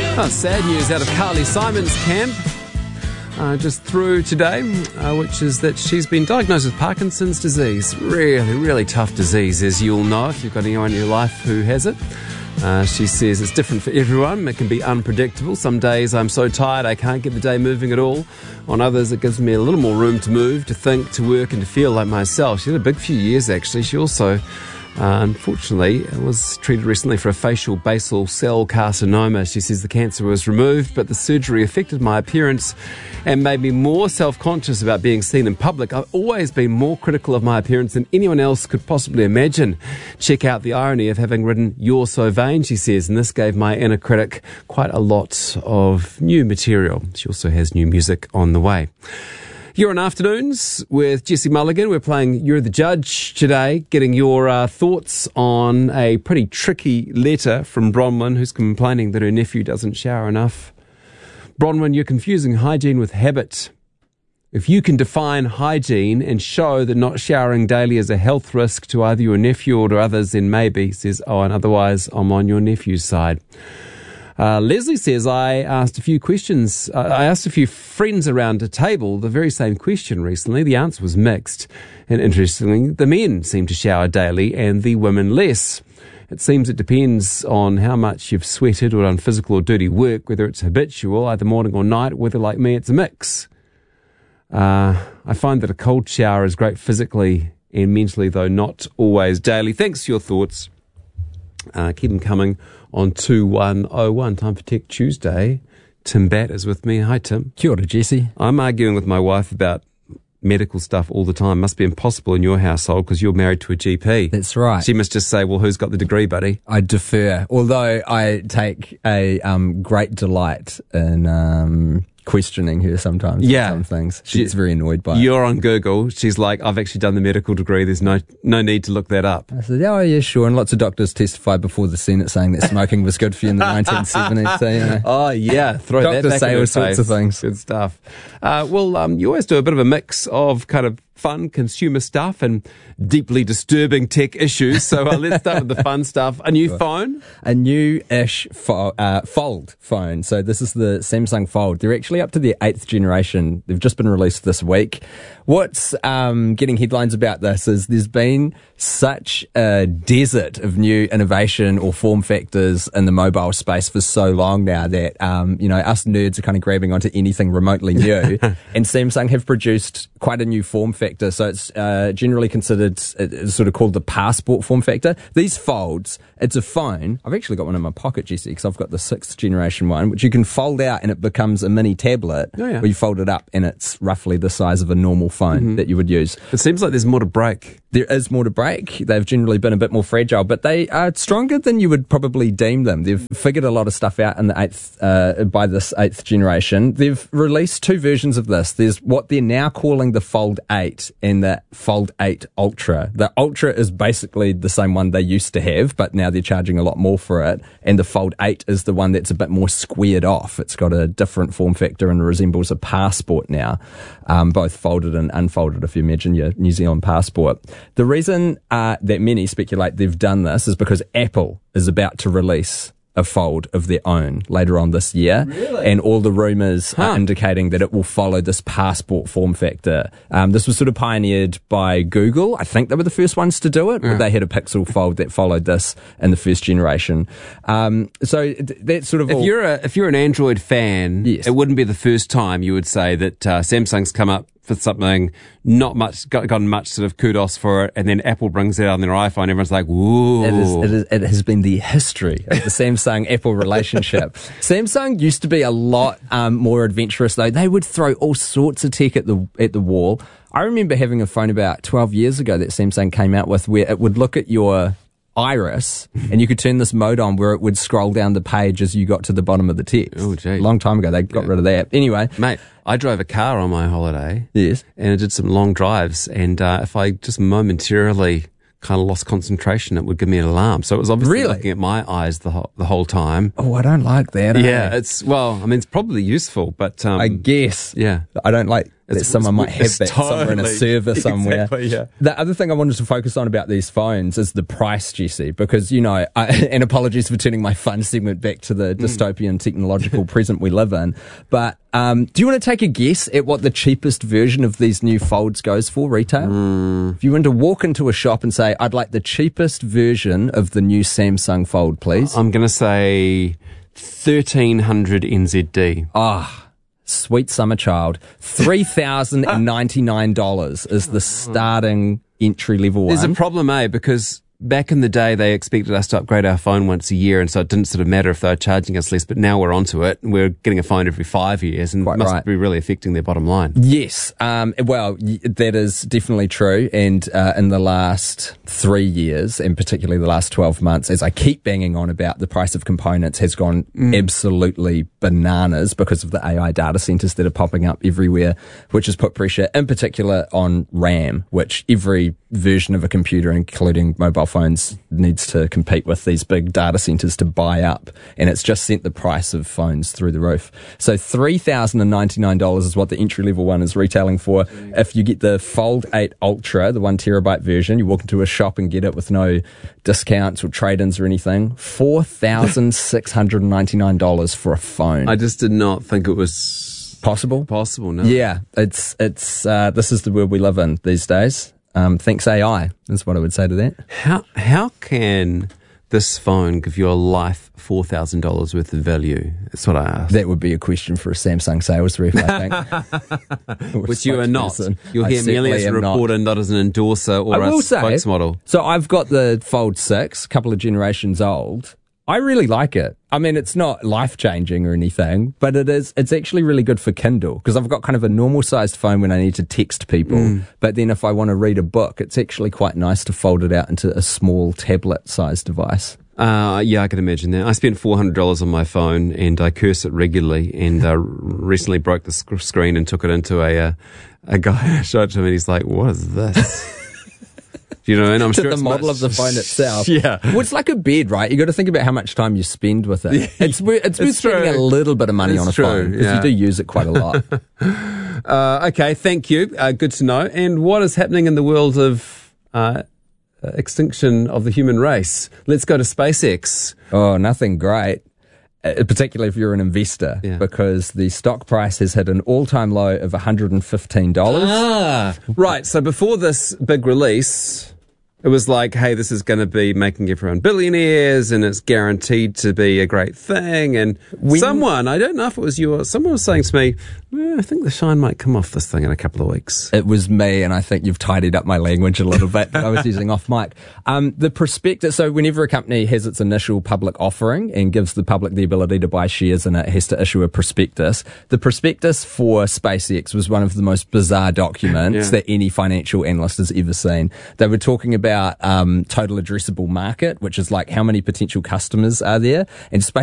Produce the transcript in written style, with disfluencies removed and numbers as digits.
Oh, sad news out of Carly Simon's camp. Just through today, which is that she's been diagnosed with Parkinson's disease. Really, really tough disease, as you'll know if you've got anyone in your life who has it. She says it's different for everyone. It can be unpredictable. Some days I'm so tired I can't get the day moving at all. On others, it gives me a little more room to move, to think, to work and to feel like myself. She had a big few years, actually. She also, unfortunately, was treated recently for a facial basal cell carcinoma. She says the cancer was removed, but the surgery affected my appearance and made me more self-conscious about being seen in public. I've always been more critical of my appearance than anyone else could possibly imagine. Check out the irony of having written You're So Vain, she says, and this gave my inner critic quite a lot of new material. She also has new music on the way. You're on Afternoons with Jesse Mulligan. We're playing You're the Judge today, getting your thoughts on a pretty tricky letter from Bronwyn, who's complaining that her nephew doesn't shower enough. Bronwyn, you're confusing hygiene with habit. If you can define hygiene and show that not showering daily is a health risk to either your nephew or to others, then maybe, says Owen, otherwise I'm on your nephew's side. Leslie says, I asked a few friends around a table the very same question recently. The answer was mixed. And interestingly, the men seem to shower daily and the women less. It seems it depends on how much you've sweated or done physical or dirty work, whether it's habitual, either morning or night, whether like me, it's a mix. I find that a cold shower is great physically and mentally, though not always daily. Thanks for your thoughts. Keep them coming on 2101. Time for Tech Tuesday. Tim Batt is with me. Hi, Tim. Kia ora, Jesse. I'm arguing with my wife about medical stuff all the time. Must be impossible in your household because you're married to a GP. That's right. She must just say, well, who's got the degree, buddy? I defer, although I take a great delight in questioning her sometimes. Yeah. Some things. She gets very annoyed by it. You're on Google. She's like, I've actually done the medical degree. There's no need to look that up. I said, oh, yeah, sure. And lots of doctors testified before the Senate saying that smoking was good for you in the 1970s. So, you know. Oh, yeah. Throw doctors that back say in all her sorts face. of things. Good stuff. You always do a bit of a mix of kind of fun consumer stuff and deeply disturbing tech issues. So let's start with the fun stuff. A new phone? A new-ish Fold phone. So this is the Samsung Fold. They're actually up to their 8th generation. They've just been released this week. What's getting headlines about this is there's been such a desert of new innovation or form factors in the mobile space for so long now that, us nerds are kind of grabbing onto anything remotely new. And Samsung have produced quite a new form factor. So it's generally considered, it's sort of called the passport form factor. These Folds, it's a phone. I've actually got one in my pocket, Jesse, because I've got the 6th generation one, which you can fold out and it becomes a mini tablet. Oh, yeah. Where you fold it up and it's roughly the size of a normal phone that you would use. It seems like there's more to break. There is more to break. They've generally been a bit more fragile, but they are stronger than you would probably deem them. They've figured a lot of stuff out in the by this 8th generation. They've released 2 versions of this. There's what they're now calling the Fold 8 and the Fold 8 Ultra. The Ultra is basically the same one they used to have, but now they're charging a lot more for it. And the Fold 8 is the one that's a bit more squared off. It's got a different form factor and resembles a passport now, both folded and unfolded, if you imagine your New Zealand passport. The reason that many speculate they've done this is because Apple is about to release a Fold of their own later on this year. Really? And all the rumours are indicating that it will follow this passport form factor. This was sort of pioneered by Google. I think they were the first ones to do it, but they had a Pixel Fold that followed this in the first generation. So that's sort of If you're an Android fan, yes. It wouldn't be the first time you would say that Samsung's come up for something, not much, gotten much sort of kudos for it, and then Apple brings it out on their iPhone, everyone's like, whoa. It has been the history of the Samsung-Apple relationship. Samsung used to be a lot more adventurous, though. They would throw all sorts of tech at the wall. I remember having a phone about 12 years ago that Samsung came out with where it would look at your iris and you could turn this mode on where it would scroll down the page as you got to the bottom of the text. Oh, gee. Long time ago, they got rid of that. Anyway. Mate, I drove a car on my holiday. Yes. And I did some long drives. And if I just momentarily kind of lost concentration, it would give me an alarm. So it was obviously looking at my eyes the whole time. Oh, I don't like that. Yeah, it's probably useful, but I guess. Yeah. I don't like that someone might have that somewhere in a server somewhere. Exactly, yeah. The other thing I wanted to focus on about these phones is the price, Jesse, because, and apologies for turning my fun segment back to the dystopian technological present we live in, but do you want to take a guess at what the cheapest version of these new folds goes for retail? If you want to walk into a shop and say, I'd like the cheapest version of the new Samsung Fold, please. I'm going to say 1,300 NZD. Sweet summer child. $3,099 is the starting entry level one. There's a problem, because back in the day, they expected us to upgrade our phone once a year, and so it didn't sort of matter if they were charging us less, but now we're onto it, and we're getting a phone every 5 years, and it must be really affecting their bottom line. Yes, that is definitely true, and in the last 3 years, and particularly the last 12 months, as I keep banging on about, the price of components has gone absolutely bananas because of the AI data centers that are popping up everywhere, which has put pressure, in particular, on RAM, which every version of a computer, including mobile phones, needs to compete with these big data centers to buy up, and it's just sent the price of phones through the roof. So $3,099 is what the entry level one is retailing for. If you get the Fold 8 Ultra, the 1 terabyte version, you walk into a shop and get it with no discounts or trade-ins or anything, $4,699 for a phone. I just did not think it was possible, no. Yeah, it's this is the world we live in these days. Thanks AI, is what I would say to that. How can this phone give your life $4,000 worth of value? That's what I asked. That would be a question for a Samsung sales rep, I think. Which you are not. You're here merely as a reporter, not as an endorser or a spokesmodel. So I've got the Fold 6, a couple of generations old. I really like it. I mean, it's not life-changing or anything, but it's actually really good for Kindle, because I've got kind of a normal-sized phone when I need to text people, but then if I want to read a book, it's actually quite nice to fold it out into a small tablet-sized device. Yeah, I can imagine that. I spent $400 on my phone, and I curse it regularly, and recently broke the screen and took it into a guy. I showed it to him, and he's like, "What is this?" You know, and I'm sure the model of the phone itself. Yeah. Well, it's like a bed, right? You got to think about how much time you spend with it. It's worth spending a little bit of money on a phone, because you do use it quite a lot. Okay, thank you. Good to know. And what is happening in the world of extinction of the human race? Let's go to SpaceX. Oh, nothing great. Particularly if you're an investor, because the stock price has hit an all-time low of $115. Right. So before this big release, it was like, hey, this is going to be making everyone billionaires, and it's guaranteed to be a great thing. And someone, I don't know if it was you, or someone was saying to me, I think the shine might come off this thing in a couple of weeks. It was me, and I think you've tidied up my language a little bit that I was using off mic. The prospectus, so whenever a company has its initial public offering and gives the public the ability to buy shares in it, has to issue a prospectus. The prospectus for SpaceX was one of the most bizarre documents that any financial analyst has ever seen. They were talking about total addressable market, which is like how many potential customers are there, and